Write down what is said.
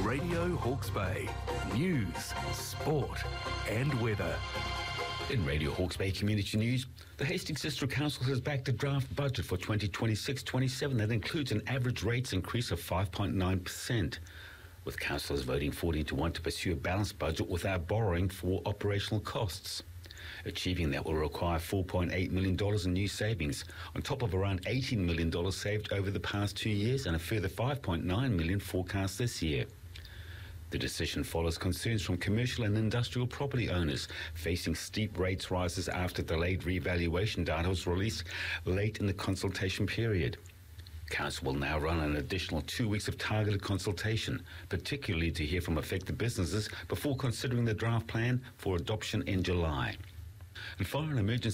Radio Hawke's Bay. News, sport and weather. In Radio Hawke's Bay Community News, the Hastings District Council has backed a draft budget for 2026-27 that includes an average rates increase of 5.9%, with councillors voting 14-1 to pursue a balanced budget without borrowing for operational costs. Achieving that will require $4.8 million in new savings, on top of around $18 million saved over the past 2 years and a further $5.9 million forecast this year. The decision follows concerns from commercial and industrial property owners facing steep rates rises after delayed revaluation data was released late in the consultation period. Council will now run an additional 2 weeks of targeted consultation, particularly to hear from affected businesses before considering the draft plan for adoption in July. And following an emergency